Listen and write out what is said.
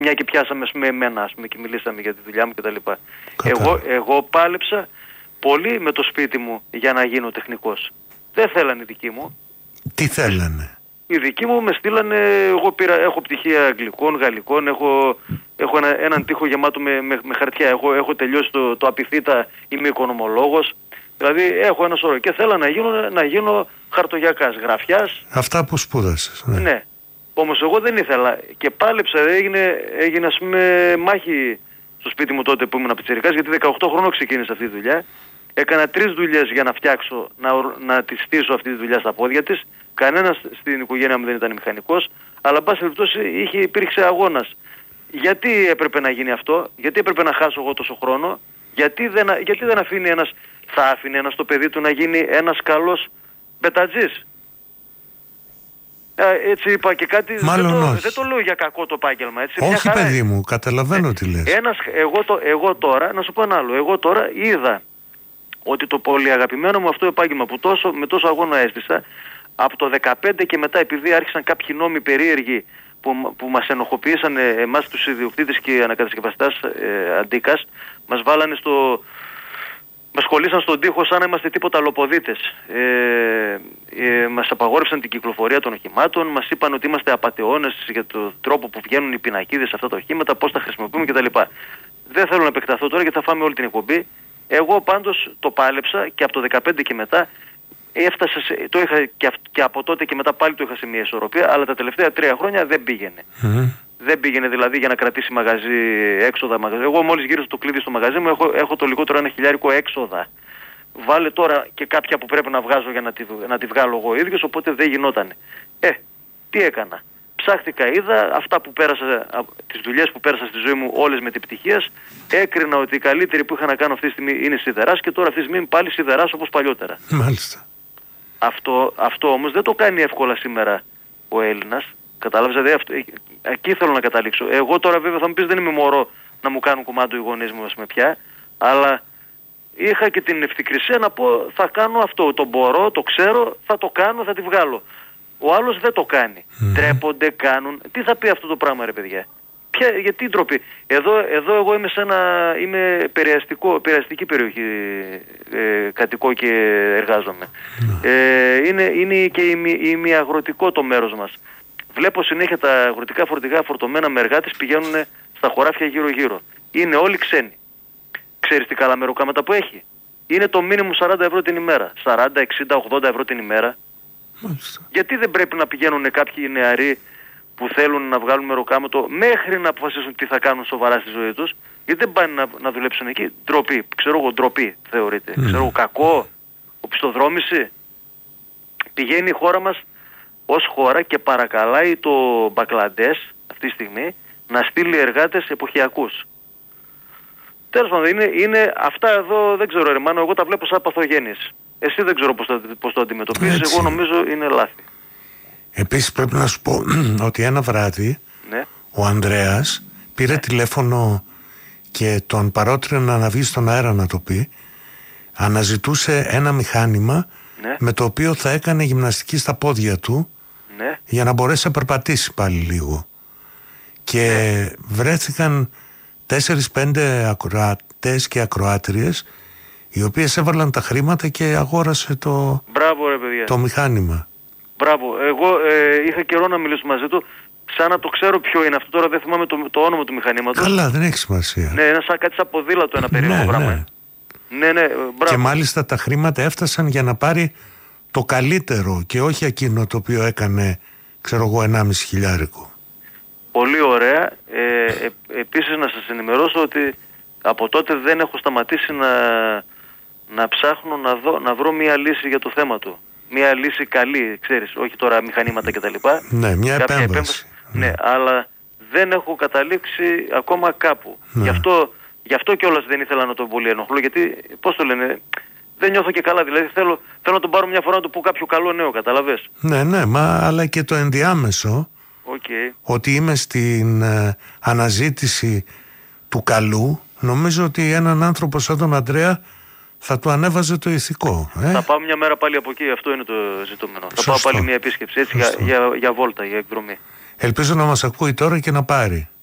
Μια και πιάσαμε με εμένα, και μιλήσαμε για τη δουλειά μου κτλ. Εγώ πάλεψα πολύ με το σπίτι μου για να γίνω τεχνικός. Δεν θέλανε οι δικοί μου. Τι θέλανε? Οι δικοί μου με στείλανε, έχω πτυχία αγγλικών, γαλλικών, έχω έναν τοίχο γεμάτο με χαρτιά. Έχω τελειώσει το απειθήτα, είμαι οικονομολόγος. Δηλαδή έχω ένα σωρό και θέλω να γίνω χαρτογιακάς, γραφιάς. Αυτά που σπούδασες. Ναι. Όμως εγώ δεν ήθελα και πάλεψα, έγινε ας πούμε μάχη στο σπίτι μου τότε που ήμουν πιτσιρικάς, γιατί 18 χρόνων ξεκίνησα αυτή τη δουλειά. Έκανα 3 δουλειές για να φτιάξω, να τη στήσω αυτή τη δουλειά στα πόδια της. Κανένας στην οικογένεια μου δεν ήταν μηχανικός, αλλά εν πάση περιπτώσει υπήρξε αγώνας. Γιατί έπρεπε να γίνει αυτό, γιατί έπρεπε να χάσω εγώ τόσο χρόνο, γιατί δεν θα άφηνε ένας το παιδί του να γίνει ένας καλός μπετατζής. Έτσι είπα και κάτι, δεν το λέω για κακό το επάγγελμα. Όχι παιδί μου, καταλαβαίνω τι λες. Εγώ τώρα, να σου πω ένα άλλο, εγώ τώρα είδα ότι το πολύ αγαπημένο μου αυτό επάγγελμα που με τόσο αγώνα έστησα, από το 15 και μετά, επειδή άρχισαν κάποιοι νόμοι περίεργοι που μας ενοχοποιήσαν εμάς τους ιδιοκτήτες και ανακατασκευαστές αντίκας, μας βάλανε μας κολλήσαν στον τοίχο σαν να είμαστε τίποτα λοποδίτες. Μας απαγόρευσαν την κυκλοφορία των οχημάτων, μας είπαν ότι είμαστε απατεώνες για τον τρόπο που βγαίνουν οι πινακίδες σε αυτά τα οχήματα, πώς τα χρησιμοποιούμε κτλ. Δεν θέλω να επεκταθώ τώρα γιατί θα φάμε όλη την εκπομπή. Εγώ πάντως το πάλεψα και από το 15 και μετά το είχα και από τότε και μετά πάλι το είχα σε μια ισορροπία, αλλά τα τελευταία 3 χρόνια δεν πήγαινε. Δεν πήγαινε δηλαδή για να κρατήσει μαγαζί, έξοδα μαγαζί. Εγώ μόλις γύρισα το κλείδι στο μαγαζί μου έχω το λιγότερο 1.000 έξοδα. Βάλε τώρα και κάποια που πρέπει να βγάζω για να τη βγάλω εγώ ίδιος, οπότε δεν γινότανε. Τι έκανα? Ψάχτηκα, είδα αυτά που πέρασα, τις δουλειές που πέρασα στη ζωή μου όλες με την πτυχίας, έκρινα ότι η καλύτερη που είχα να κάνω αυτή τη στιγμή είναι σιδεράς και τώρα αυτή τη στιγμή πάλι σιδεράς όπως παλιότερα. Μάλιστα. Αυτό όμως δεν το κάνει εύκολα σήμερα ο Έλληνας. Κατάλαβες, δηλαδή εκεί θέλω να καταλήξω. Εγώ τώρα βέβαια θα μου πεις δεν είμαι μωρό να μου κάνουν κομμάτι οι γονείς μου πια, αλλά είχα και την ευθυκρισία να πω θα κάνω αυτό, το μπορώ, το ξέρω, θα το κάνω, θα τη βγάλω. Ο άλλος δεν το κάνει. Τρέπονται, κάνουν. Τι θα πει αυτό το πράγμα ρε παιδιά? Γιατί ντροπή? Εδώ εγώ είμαι περιαστική περιοχή, κατοικώ και εργάζομαι. Είναι και ημιαγροτικό το μέρος μας. Βλέπω συνέχεια τα αγροτικά φορτηγά φορτωμένα με εργάτες πηγαίνουν στα χωράφια γύρω-γύρω. Είναι όλοι ξένοι. Ξέρεις τι καλαμεροκάματα που έχει? Είναι το μίνιμουμ 40 ευρώ την ημέρα. 40, 60, 80 ευρώ την ημέρα. Μάλιστα. Γιατί δεν πρέπει να πηγαίνουν κάποιοι νεαροί που θέλουν να βγάλουν μεροκάματο μέχρι να αποφασίσουν τι θα κάνουν σοβαρά στη ζωή τους? Γιατί δεν πάνε να δουλέψουν εκεί? Ντροπή. Ξέρω εγώ, ντροπή θεωρείται. Ξέρω εγώ, κακό. Οπισθοδρόμηση. Πηγαίνει η χώρα μας ως χώρα και παρακαλάει το Μπαγκλαντές αυτή τη στιγμή να στείλει εργάτες εποχιακούς. Τέλος πάντων, είναι αυτά εδώ, δεν ξέρω ρε Μάνο, εγώ τα βλέπω σαν παθογένειες. Εσύ δεν ξέρω πώς το αντιμετωπίζεις, εγώ νομίζω είναι λάθη. Επίσης πρέπει να σου πω ότι ένα βράδυ ο Ανδρέας πήρε τηλέφωνο και τον παρότρινε να βγει στον αέρα να το πει. Αναζητούσε ένα μηχάνημα με το οποίο θα έκανε γυμναστική στα πόδια του για να μπορέσει να περπατήσει πάλι λίγο. Και βρέθηκαν 4-5 ακροατές και ακροάτριες οι οποίες έβαλαν τα χρήματα και αγόρασε το μηχάνημα. Μπράβο. Εγώ είχα καιρό να μιλήσω μαζί του, σαν να το ξέρω ποιο είναι αυτό. Τώρα δεν θυμάμαι το όνομα του μηχανήματος. Καλά, δεν έχει σημασία. Ναι, είναι κάτι σαν ποδήλατο, ένα περίεργο πράγμα. Ναι, μπράβο. Και μάλιστα τα χρήματα έφτασαν για να πάρει το καλύτερο και όχι εκείνο το οποίο έκανε, ξέρω εγώ, 1.500. Πολύ ωραία. Επίσης να σας ενημερώσω ότι από τότε δεν έχω σταματήσει να ψάχνω να βρω μια λύση για το θέμα του. Μια λύση καλή, ξέρεις, όχι τώρα μηχανήματα κτλ. Ναι, μια επέμβαση. Ναι, αλλά δεν έχω καταλήξει ακόμα κάπου. Ναι. Γι' αυτό κιόλας δεν ήθελα να τον πολύ ενοχλώ, γιατί, πώς το λένε, δεν νιώθω και καλά. Δηλαδή θέλω να τον πάρω μια φορά να του πω κάποιο καλό νέο, καταλαβες. Ναι, αλλά και το ενδιάμεσο, ότι είμαι στην αναζήτηση του καλού, νομίζω ότι έναν άνθρωπο σαν τον Ανδρέα θα του ανέβαζε το ηθικό. Θα πάω μια μέρα πάλι από εκεί, αυτό είναι το ζητούμενο. Σωστό. Θα πάω πάλι μια επίσκεψη, έτσι, για βόλτα, για εκδρομή. Ελπίζω να μας ακούει τώρα και να πάρει.